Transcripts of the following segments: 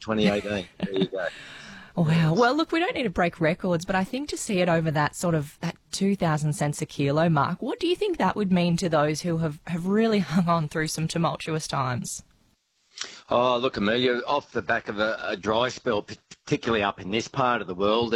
2018. There you go. Wow. Yes. Well, look, we don't need to break records, but I think to see it over that 2,000 cents a kilo mark, what do you think that would mean to those who have really hung on through some tumultuous times? Oh, look, Amelia, off the back of a dry spell, particularly up in this part of the world,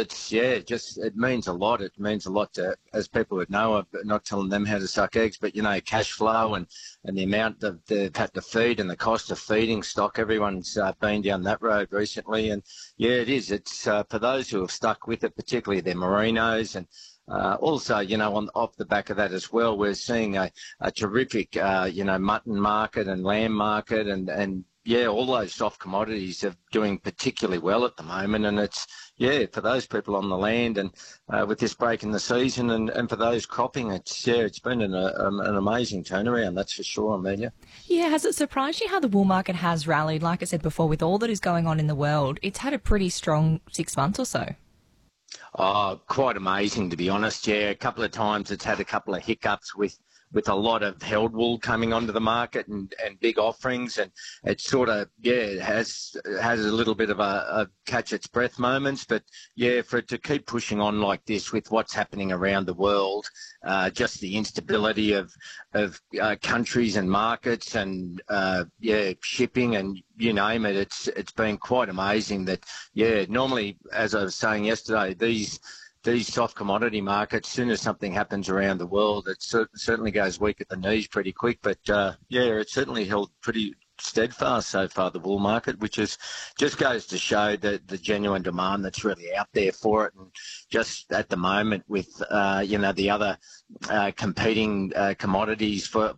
it means a lot. It means a lot to, as people would know, I'm not telling them how to suck eggs, but, cash flow and the amount that they've had to feed and the cost of feeding stock. Everyone's been down that road recently. And, it is. It's for those who have stuck with it, particularly their merinos and also, off the back of that as well, we're seeing a terrific, mutton market and lamb market and all those soft commodities are doing particularly well at the moment. And it's, for those people on the land and with this break in the season and for those cropping, it's been an amazing turnaround, that's for sure, Amelia. Yeah, has it surprised you how the wool market has rallied? Like I said before, with all that is going on in the world, it's had a pretty strong 6 months or so. Oh, quite amazing, to be honest. Yeah, a couple of times it's had a couple of hiccups with a lot of held wool coming onto the market and big offerings, and it sort of it has a little bit of a catch its breath moments, but for it to keep pushing on like this with what's happening around the world, just the instability of countries and markets and shipping and you name it, it's been quite amazing that normally, as I was saying yesterday, these soft commodity markets, as soon as something happens around the world, it certainly goes weak at the knees pretty quick. But, it's certainly held pretty steadfast so far, the wool market, which just goes to show the genuine demand that's really out there for it. And just at the moment with, the other competing commodities for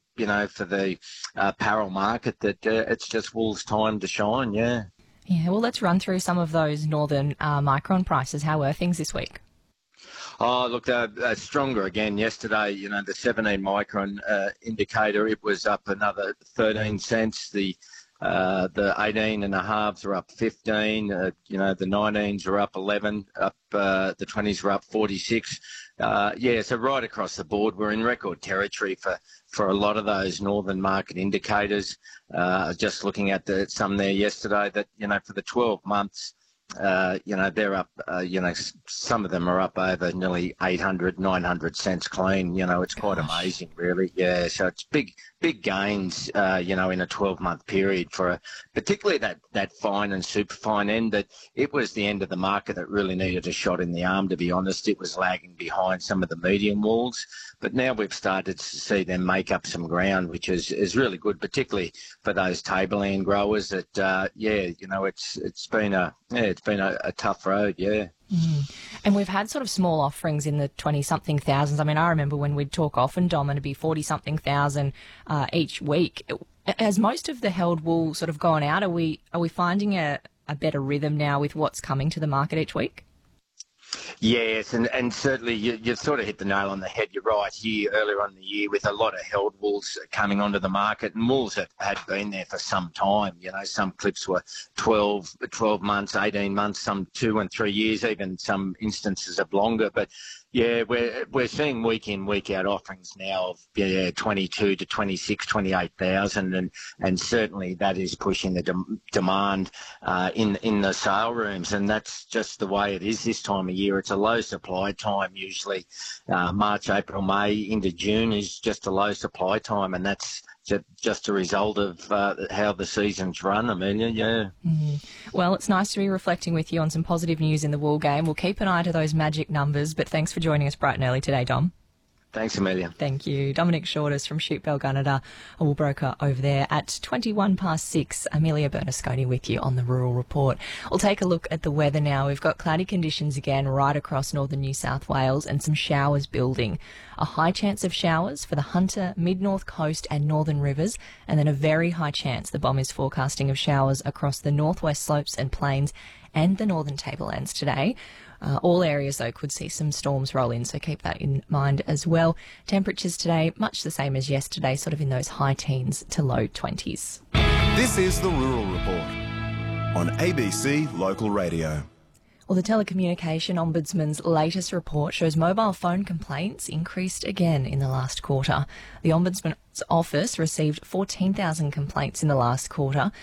the apparel market, that it's just wool's time to shine, Yeah, well, let's run through some of those northern micron prices. How were things this week? Oh, look, they're stronger again yesterday. The 17 micron indicator, it was up another 13 cents. The 18 and a halves are up 15. The 19s are up 11. The 20s are up 46. So right across the board, we're in record territory for a lot of those northern market indicators. Just looking at some there yesterday that, for the 12 months, they're up, some of them are up over nearly 800, 900 cents clean. It's quite amazing, really. Yeah, so it's big gains, in a 12-month period for particularly that fine and super fine end. That it was the end of the market that really needed a shot in the arm, to be honest. It was lagging behind some of the medium wools. But now we've started to see them make up some ground, which is really good, particularly for those tableland growers. That it's been a tough road, And we've had sort of small offerings in the 20-something thousands. I mean, I remember when we'd talk often, Dom, and it'd be 40-something thousand each week. Has most of the held wool sort of gone out? Are we finding a better rhythm now with what's coming to the market each week? Yes, and certainly you've sort of hit the nail on the head. You're right here earlier on in the year with a lot of held wools coming onto the market, and wools had been there for some time. Some clips were 12 months, 18 months, some 2 and 3 years, even some instances of longer. But we're seeing week in, week out offerings now of 22 to 26, 28,000, and certainly that is pushing the demand in the sale rooms, and that's just the way it is this time of year. It's a low supply time usually. March, April, May into June is just a low supply time, and that's just a result of how the season's run, Amelia, Well, it's nice to be reflecting with you on some positive news in the wool game. We'll keep an eye to those magic numbers, but thanks for joining us bright and early today, Dom. Thanks, Amelia. Thank you. Dominic Shortis from Shute Bell Gunnedah, a wool broker over there at 6:21. Amelia Bernasconi with you on the Rural Report. We'll take a look at the weather now. We've got cloudy conditions again right across northern New South Wales and some showers building. A high chance of showers for the Hunter, mid-north coast and northern rivers, and then a very high chance, the BOM is forecasting, of showers across the northwest slopes and plains and the northern tablelands today. All areas, though, could see some storms roll in, so keep that in mind as well. Temperatures today, much the same as yesterday, sort of in those high teens to low 20s. This is the Rural Report on ABC Local Radio. Well, the Telecommunication Ombudsman's latest report shows mobile phone complaints increased again in the last quarter. The Ombudsman's office received 14,000 complaints in the last quarter,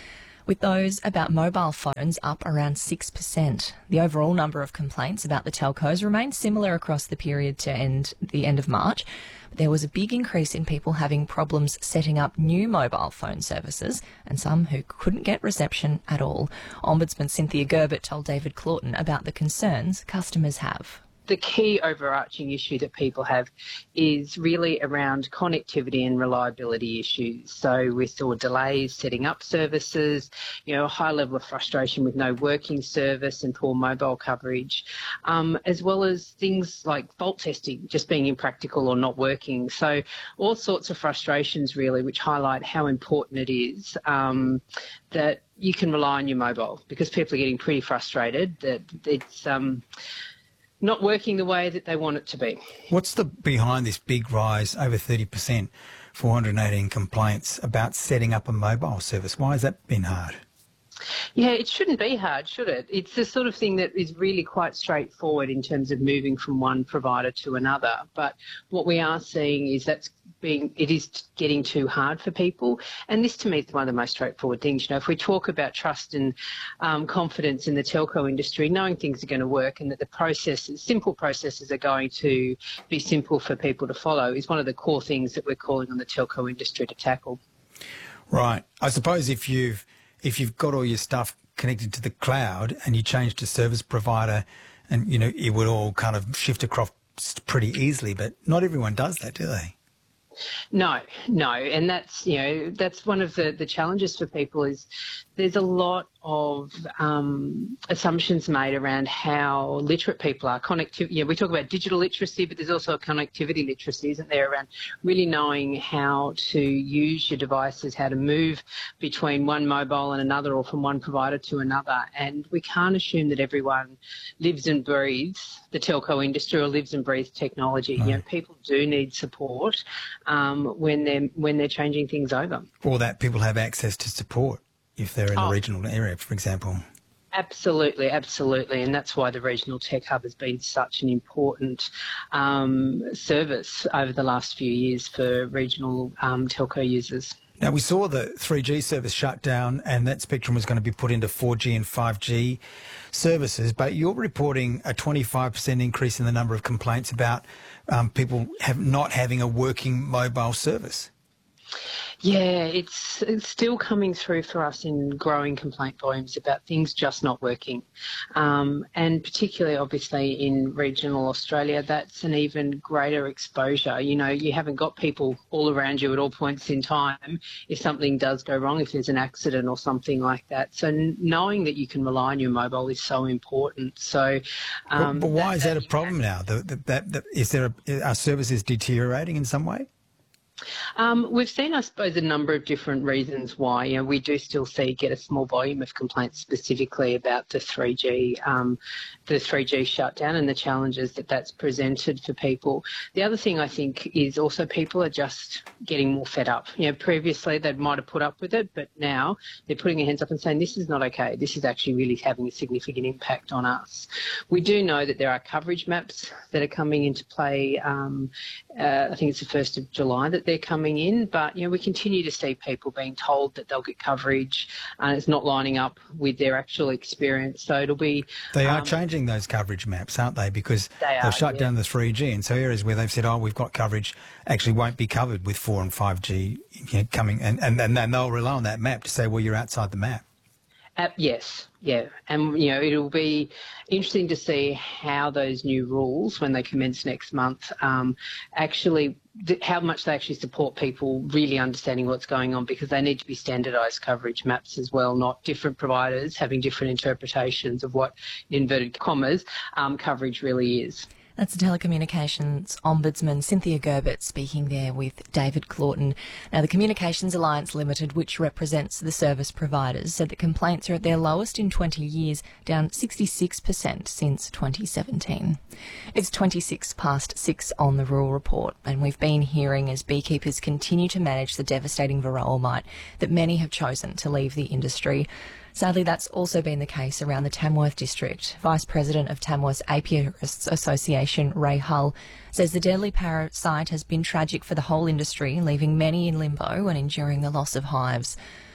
with those about mobile phones up around 6%. The overall number of complaints about the telcos remained similar across the period to the end of March. But there was a big increase in people having problems setting up new mobile phone services and some who couldn't get reception at all. Ombudsman Cynthia Gerbert told David Claughton about the concerns customers have. The key overarching issue that people have is really around connectivity and reliability issues. So we saw delays setting up services, a high level of frustration with no working service and poor mobile coverage, as well as things like fault testing just being impractical or not working. So all sorts of frustrations really, which highlight how important it is that you can rely on your mobile, because people are getting pretty frustrated that it's not working the way that they want it to be. What's behind this big rise, over 30%, 418 complaints about setting up a mobile service? Why has that been hard? Yeah, it shouldn't be hard, should it? It's the sort of thing that is really quite straightforward in terms of moving from one provider to another. But what we are seeing is it is getting too hard for people. And this to me is one of the most straightforward things. If we talk about trust and confidence in the telco industry, knowing things are going to work and that the simple processes are going to be simple for people to follow is one of the core things that we're calling on the telco industry to tackle. Right. I suppose if you've got all your stuff connected to the cloud and you change to service provider and, it would all kind of shift across pretty easily, but not everyone does that, do they? No, and that's one of the challenges for people is there's a lot of assumptions made around how literate people are. Connectivity, we talk about digital literacy, but there's also a connectivity literacy, isn't there, around really knowing how to use your devices, how to move between one mobile and another or from one provider to another. And we can't assume that everyone lives and breathes the telco industry or lives and breathes technology. No. People do need support when they're changing things over. Or that people have access to support if they're in a regional area, for example. Absolutely. And that's why the Regional Tech Hub has been such an important service over the last few years for regional telco users. Now, we saw the 3G service shut down and that spectrum was going to be put into 4G and 5G services, but you're reporting a 25% increase in the number of complaints about people not having a working mobile service. Yeah, it's still coming through for us in growing complaint volumes about things just not working. And particularly, obviously, in regional Australia, that's an even greater exposure. You haven't got people all around you at all points in time if something does go wrong, if there's an accident or something like that. So knowing that you can rely on your mobile is so important. So, but why is that a problem now? Are services deteriorating in some way? We've seen, I suppose, a number of different reasons why. We do still get a small volume of complaints specifically about the 3G shutdown and the challenges that's presented for people. The other thing I think is also people are just getting more fed up. Previously they might have put up with it, but now they're putting their hands up and saying this is not okay. This is actually really having a significant impact on us. We do know that there are coverage maps that are coming into play. I think it's the 1st of July that they're coming in, but we continue to see people being told that they'll get coverage and it's not lining up with their actual experience. So it'll be... They are changing those coverage maps, aren't they? Because they've shut down the 3G, and so areas where they've said, we've got coverage actually won't be covered with 4 and 5G coming, and then they'll rely on that map to say, well, you're outside the map. Yes, yeah. And, it'll be interesting to see how those new rules, when they commence next month, how much they actually support people really understanding what's going on, because they need to be standardised coverage maps as well, not different providers having different interpretations of what, in inverted commas, coverage really is. That's Telecommunications Ombudsman Cynthia Gerbert speaking there with David Claughton. Now, the Communications Alliance Limited, which represents the service providers, said that complaints are at their lowest in 20 years, down 66% since 2017. It's 6:26 on the Rural Report, and we've been hearing as beekeepers continue to manage the devastating varroa mite that many have chosen to leave the industry. Sadly, that's also been the case around the Tamworth district. Vice President of Tamworth's Apiarists Association, Ray Hull, says the deadly parasite has been tragic for the whole industry, leaving many in limbo and enduring the loss of hives.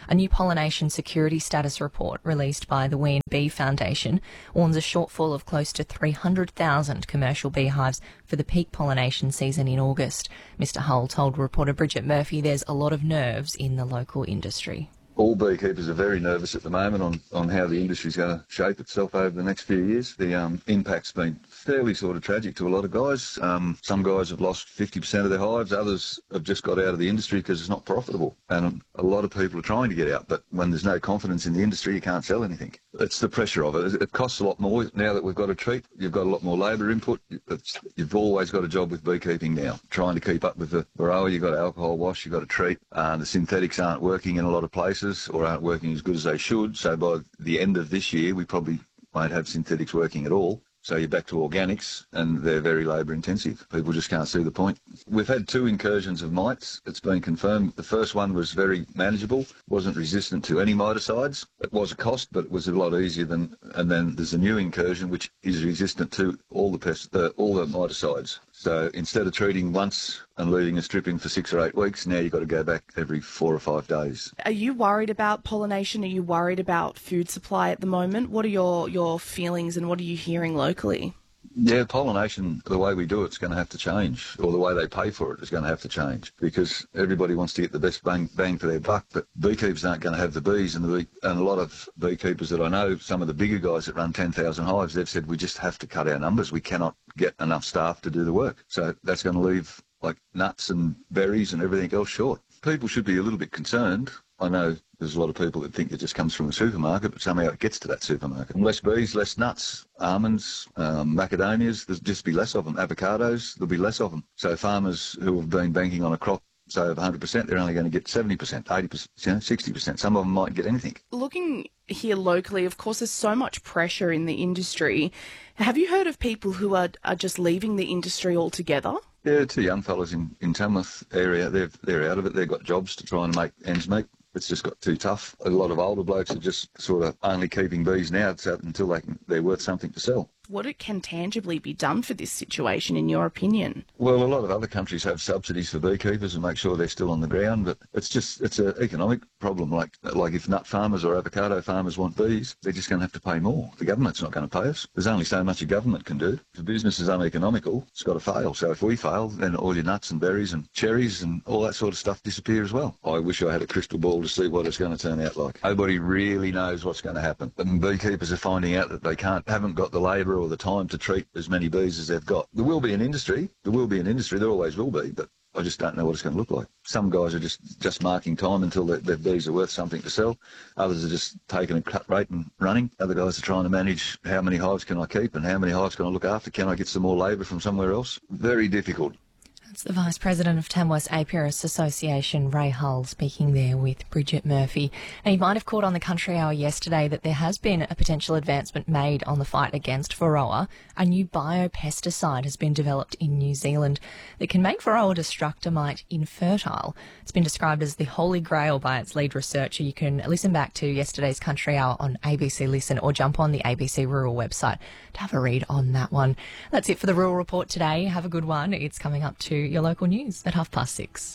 A new pollination security status report released by the Wee and Bee Foundation warns a shortfall of close to 300,000 commercial beehives for the peak pollination season in August. Mr Hull told reporter Bridget Murphy there's a lot of nerves in the local industry. All beekeepers are very nervous at the moment on how the industry's going to shape itself over the next few years. The impact's been fairly sort of tragic to a lot of guys. Some guys have lost 50% of their hives. Others have just got out of the industry because it's not profitable. And a lot of people are trying to get out, but when there's no confidence in the industry, you can't sell anything. It's the pressure of it. It costs a lot more now that we've got a treat. You've got a lot more labour input. You've always got a job with beekeeping now. Trying to keep up with the varroa, you've got alcohol wash, you've got a treat. The synthetics aren't working in a lot of places or aren't working as good as they should. So by the end of this year, we probably won't have synthetics working at all. So you're back to organics, and they're very labour intensive. People just can't see the point. We've had 2 incursions of mites. It's been confirmed. The first one was very manageable, wasn't resistant to any miticides. It was a cost, but it was a lot easier than. And then there's a new incursion which is resistant to all the miticides. So instead of treating once and leaving a strip in for 6 or 8 weeks, now you've got to go back every 4 or 5 days. Are you worried about pollination? Are you worried about food supply at the moment? What are your feelings and what are you hearing locally? Yeah, pollination, the way we do it's going to have to change, or the way they pay for it is going to have to change, because everybody wants to get the best bang for their buck, but beekeepers aren't going to have the bees, and a lot of beekeepers that I know, some of the bigger guys that run 10,000 hives, they've said we just have to cut our numbers. We cannot get enough staff to do the work. So that's going to leave like nuts and berries and everything else short. People should be a little bit concerned. I know there's a lot of people that think it just comes from a supermarket, but somehow it gets to that supermarket. Less bees, less nuts, almonds, macadamias, there'll just be less of them. Avocados, there'll be less of them. So farmers who have been banking on a crop, say of 100%, they're only going to get 70%, 80%, 60%. Some of them might get anything. Looking here locally, of course, there's so much pressure in the industry. Have you heard of people who are just leaving the industry altogether? Yeah, 2 young fellas in Tamworth area, they're out of it. They've got jobs to try and make ends meet. It's just got too tough. A lot of older blokes are just sort of only keeping bees now until they're worth something to sell. What can tangibly be done for this situation, in your opinion? Well, a lot of other countries have subsidies for beekeepers and make sure they're still on the ground, but it's an economic problem. Like if nut farmers or avocado farmers want bees, they're just going to have to pay more. The government's not going to pay us. There's only so much a government can do. If a business is uneconomical, it's got to fail. So if we fail, then all your nuts and berries and cherries and all that sort of stuff disappear as well. I wish I had a crystal ball to see what it's going to turn out like. Nobody really knows what's going to happen. And beekeepers are finding out that they haven't got the labour or the time to treat as many bees as they've got. There will be an industry. There always will be, but I just don't know what it's going to look like. Some guys are just marking time until their bees are worth something to sell. Others are just taking a cut rate and running. Other guys are trying to manage how many hives can I keep and how many hives can I look after. Can I get some more labour from somewhere else? Very difficult. That's the Vice President of Tamworth's Apiarist Association, Ray Hull, speaking there with Bridget Murphy. Now, you might have caught on the Country Hour yesterday that there has been a potential advancement made on the fight against varroa. A new biopesticide has been developed in New Zealand that can make varroa destructor mite infertile. It's been described as the holy grail by its lead researcher. You can listen back to yesterday's Country Hour on ABC Listen or jump on the ABC Rural website to have a read on that one. That's it for the Rural Report today. Have a good one. It's coming up to your local news at 6:30.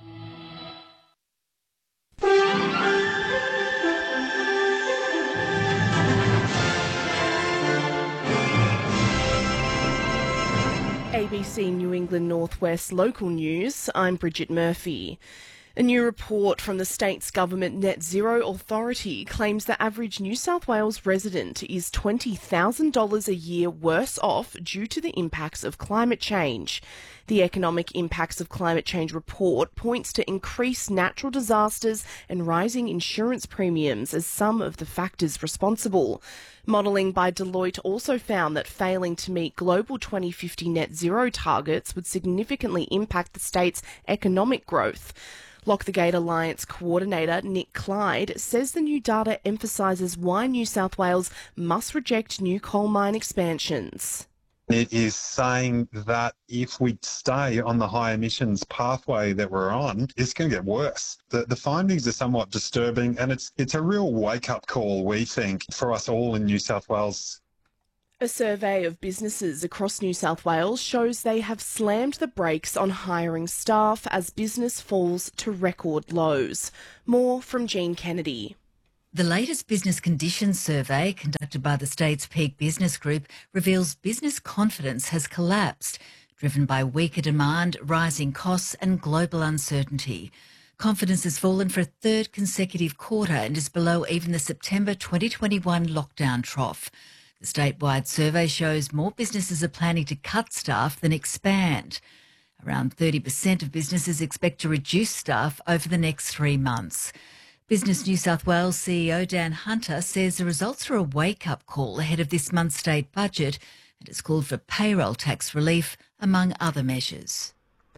ABC New England Northwest local news. I'm Bridget Murphy. A new report from the state's government Net Zero Authority claims the average New South Wales resident is $20,000 a year worse off due to the impacts of climate change. The Economic Impacts of Climate Change report points to increased natural disasters and rising insurance premiums as some of the factors responsible. Modelling by Deloitte also found that failing to meet global 2050 net zero targets would significantly impact the state's economic growth. Lock the Gate Alliance coordinator Nick Clyde says the new data emphasises why New South Wales must reject new coal mine expansions. It is saying that if we stay on the high emissions pathway that we're on, it's going to get worse. The findings are somewhat disturbing, and it's a real wake-up call, we think, for us all in New South Wales. A survey of businesses across New South Wales shows they have slammed the brakes on hiring staff as business falls to record lows. More from Jean Kennedy. The latest business conditions survey conducted by the state's Peak Business Group reveals business confidence has collapsed, driven by weaker demand, rising costs and global uncertainty. Confidence has fallen for a third consecutive quarter and is below even the September 2021 lockdown trough. The statewide survey shows more businesses are planning to cut staff than expand. Around 30% of businesses expect to reduce staff over the next 3 months. Business New South Wales CEO Dan Hunter says the results are a wake-up call ahead of this month's state budget and has called for payroll tax relief, among other measures.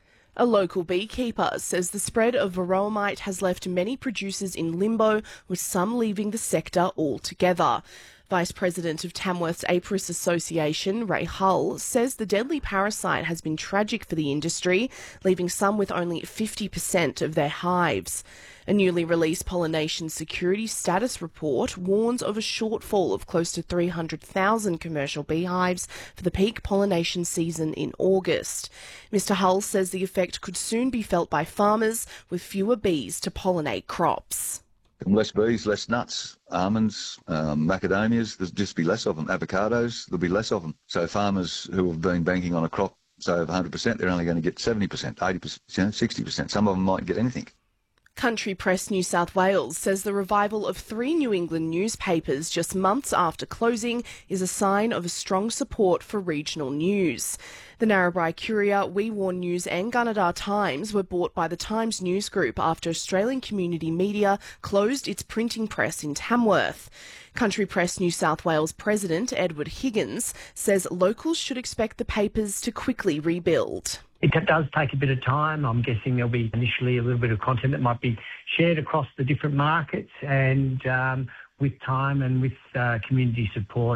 A local beekeeper says the spread of varroa mite has left many producers in limbo, with some leaving the sector altogether. Vice President of Tamworth's Apiarist Association, Ray Hull, says the deadly parasite has been tragic for the industry, leaving some with only 50% of their hives. A newly released pollination security status report warns of a shortfall of close to 300,000 commercial beehives for the peak pollination season in August. Mr Hull says the effect could soon be felt by farmers, with fewer bees to pollinate crops. Less bees, less nuts, almonds, macadamias, there'll just be less of them. Avocados, there'll be less of them. So farmers who have been banking on a crop, say of 100%, they're only going to get 70%, 80%, 60%. Some of them might get anything. Country Press New South Wales says the revival of 3 New England newspapers just months after closing is a sign of a strong support for regional news. The Narrabri Courier, We Warn News and Gunnedah Times were bought by the Times News Group after Australian Community Media closed its printing press in Tamworth. Country Press New South Wales President Edward Higgins says locals should expect the papers to quickly rebuild. It does take a bit of time. I'm guessing there'll be initially a little bit of content that might be shared across the different markets, and with time and with community support,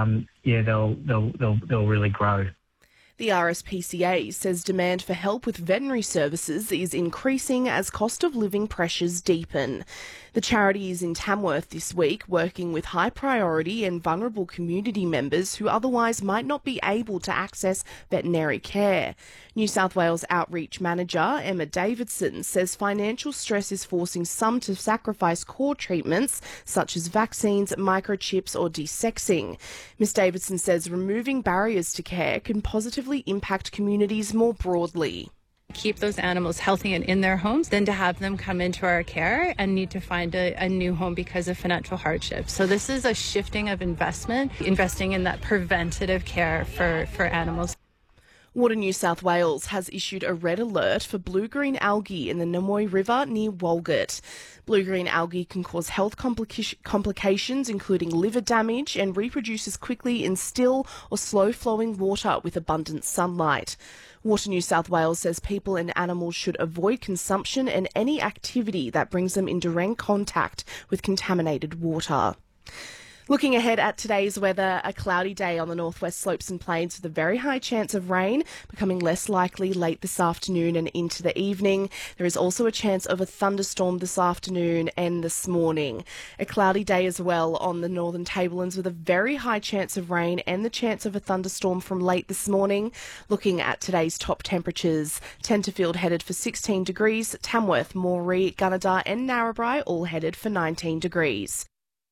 they'll really grow. The RSPCA says demand for help with veterinary services is increasing as cost of living pressures deepen. The charity is in Tamworth this week, working with high priority and vulnerable community members who otherwise might not be able to access veterinary care. New South Wales Outreach Manager Emma Davidson says financial stress is forcing some to sacrifice core treatments such as vaccines, microchips or desexing. Ms Davidson says removing barriers to care can positively impact communities more broadly. Keep those animals healthy and in their homes than to have them come into our care and need to find a new home because of financial hardship. So this is a shifting of investment, investing in that preventative care for animals. Water New South Wales has issued a red alert for blue-green algae in the Namoi River near Walgett. Blue-green algae can cause health complications including liver damage and reproduces quickly in still or slow-flowing water with abundant sunlight. Water New South Wales says people and animals should avoid consumption and any activity that brings them in direct contact with contaminated water. Looking ahead at today's weather, a cloudy day on the northwest slopes and plains with a very high chance of rain, becoming less likely late this afternoon and into the evening. There is also a chance of a thunderstorm this afternoon and this morning. A cloudy day as well on the northern tablelands with a very high chance of rain and the chance of a thunderstorm from late this morning. Looking at today's top temperatures, Tenterfield headed for 16 degrees, Tamworth, Moree, Gunnedah and Narrabri all headed for 19 degrees.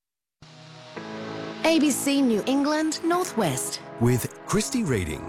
ABC New England Northwest. With Christy Reading.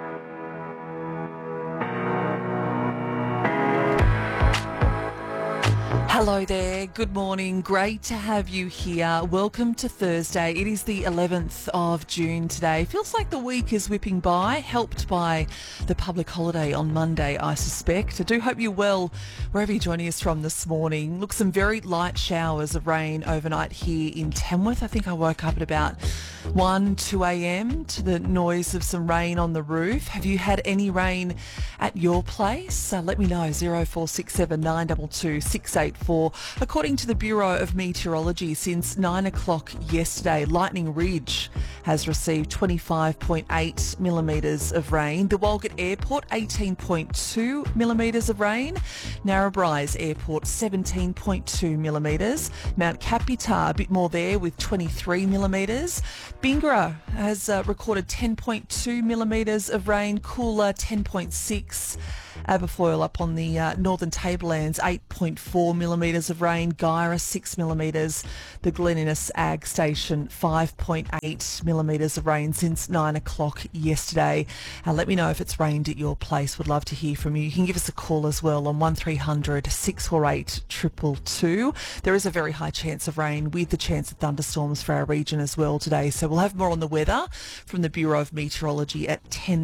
Hello there, good morning, great to have you here. Welcome to Thursday. It is the 11th of June today. Feels like the week is whipping by, helped by the public holiday on Monday, I suspect. I do hope you're well wherever you're joining us from this morning. Look, some very light showers of rain overnight here in Tamworth. I think I woke up at about 2 a.m. to the noise of some rain on the roof. Have you had any rain at your place? Let me know, 0467 922 684. According to the Bureau of Meteorology, since 9 o'clock yesterday, Lightning Ridge has received 25.8 millimetres of rain. The Walgett Airport, 18.2 millimetres of rain. Narrabri's Airport, 17.2 millimetres. Mount Capitar, a bit more there with 23 millimetres. Bingara has recorded 10.2 millimetres of rain. Coolah, 10.6. Aberfoyle up on the northern tablelands, 8.4 millimetres of rain. Gyra, 6 millimetres. The Glen Innes Ag Station, 5.8 millimetres of rain since 9 o'clock yesterday. Let me know if it's rained at your place. Would love to hear from you. You can give us a call as well on 1300 648 222. There is a very high chance of rain with the chance of thunderstorms for our region as well today. So we'll have more on the weather from the Bureau of Meteorology at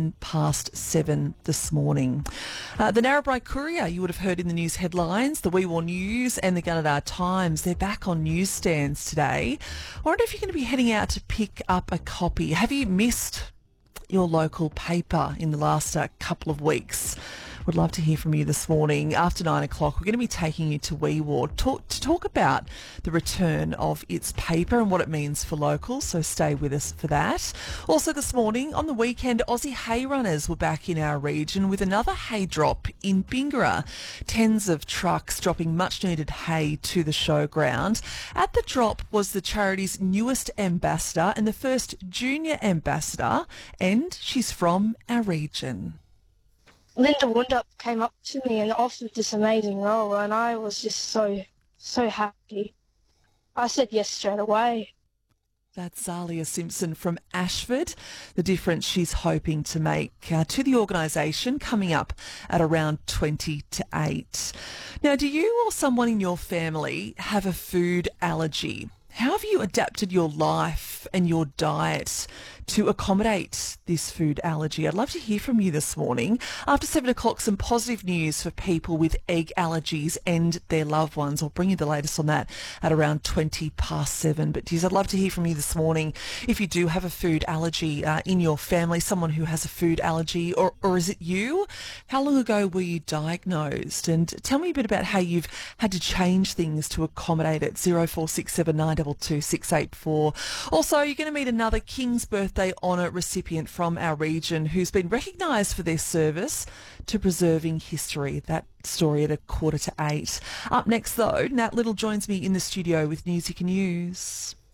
7:10 this morning. The Narrabri Courier, you would have heard in the news headlines, the Wee Waa News and the Gunnedah Times, they're back on newsstands today. I wonder if you're going to be heading out to pick up a copy. Have you missed your local paper in the last couple of weeks? Would love to hear from you this morning. After 9 o'clock, we're going to be taking you to Wee Waa to talk about the return of its paper and what it means for locals, so stay with us for that. Also this morning, on the weekend, Aussie hay runners were back in our region with another hay drop in Bingara. Tens of trucks dropping much needed hay to the showground. At the drop was the charity's newest ambassador and the first junior ambassador, and she's from our region. Linda Wundup came up to me and offered this amazing role, and I was just so happy. I said yes straight away. That's Zalia Simpson from Ashford, the difference she's hoping to make to the organisation coming up at around 20 to 8. Now, do you or someone in your family have a food allergy? How have you adapted your life and your diet to accommodate this food allergy? I'd love to hear from you this morning. After 7 o'clock, some positive news for people with egg allergies and their loved ones. I'll bring you the latest on that at around 7:20. But geez, I'd love to hear from you this morning. If you do have a food allergy in your family, someone who has a food allergy, or is it you? How long ago were you diagnosed? And tell me a bit about how you've had to change things to accommodate it. 0467 922 684. Also, you're going to meet another King's Birthday Honour recipient from our region who's been recognised for their service to preserving history. That story at 7:45. Up next, though, Nat Little joins me in the studio with News You Can Use.